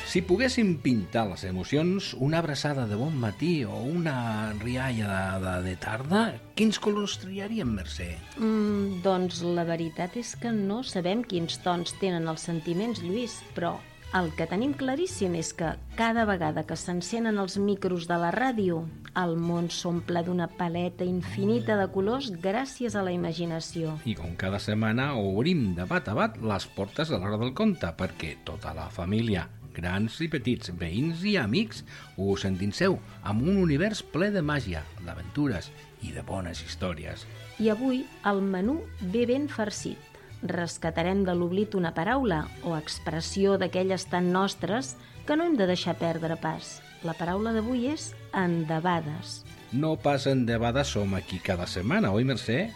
Si poguéssim pintar les emocions, una abraçada de bon matí o una rialla de tarda, quins colors triaríem, Mercè? Doncs la veritat és que no sabem quins tons tenen els sentiments, Lluís, però el que tenim claríssim és que cada vegada que s'encenen els micros de la ràdio, el món s'omple d'una paleta infinita de colors gràcies a la imaginació. I com cada setmana obrim de bat a bat les portes de l'hora del conte, perquè tota la família, grans i petits, veïns i amics, us endinseu amb un univers ple de màgia, d'aventures i de bones històries. I avui el menú ve ben farcit. Rescatarem de l'oblit una paraula o expressió d'aquelles tan nostres que no hem de deixar perdre pas. La paraula d'avui és endebades. No pas endebades som aquí cada setmana, oi, Mercè?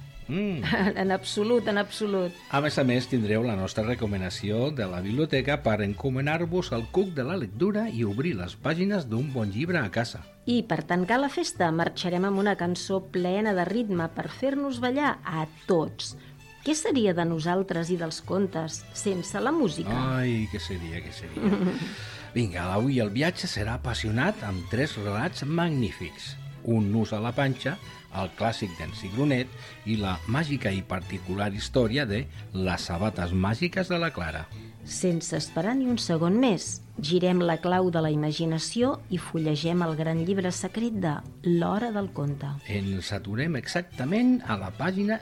En absolut, en absolut. A més, tindreu la nostra recomanació de la biblioteca per encomanar-vos al cuc de la lectura i obrir les pàgines d'un bon llibre a casa. I per tancar la festa marxarem amb una cançó plena de ritme per fer-nos ballar a tots. Què seria de nosaltres i dels contes sense la música? Ai, què seria? Vinga, avui el viatge serà apassionat amb 3 relats magnífics. Un nus a la panxa, el clàssic d'en Cigronet i la màgica i particular història de Les sabates màgiques de la Clara. Sense esperar ni un segon més, girem la clau de la imaginació i fullegem el gran llibre secret de L'Hora del Conte. Ens aturem exactament a la pàgina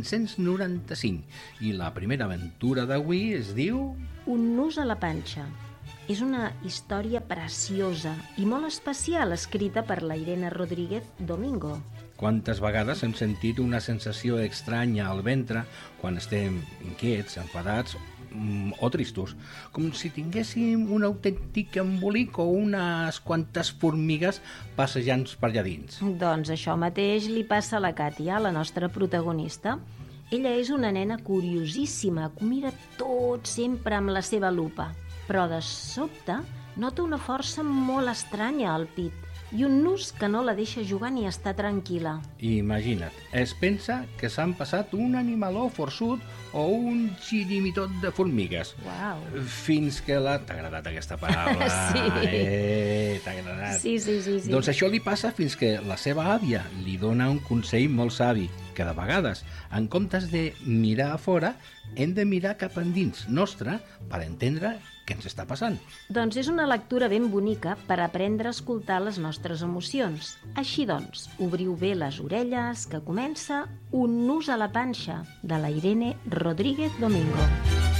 595 i la primera aventura d'avui es diu... Un nus a la panxa. És una història preciosa i molt especial escrita per la Irene Rodríguez Domingo. Quantes vegades hem sentit una sensació estranya al ventre quan estem inquiets, enfadats o tristos, com si tinguéssim un autèntic embolic o unes quantes formigues passejant per allà dins. Doncs això mateix li passa a la Càtia, la nostra protagonista. Ella és una nena curiosíssima, que ho mira tot sempre amb la seva lupa, però de sobte nota una força molt estranya al pit i un nus que no la deixa jugar ni estar tranquil·la. Imagina't, es pensa que s'han passat un animaló forçut o un xirimitot de formigues. Uau. Fins que la... T'ha agradat aquesta paraula? Sí. T'ha agradat? Sí. Doncs això li passa fins que la seva àvia li dona un consell molt savi, que de vegades, en comptes de mirar a fora, hem de mirar cap endins nostre per entendre què ens està passant. Doncs és una lectura ben bonica per aprendre a escoltar les nostres emocions. Així doncs, obriu bé les orelles, que comença Un nus a la panxa, de la Irene Rodríguez Domingo.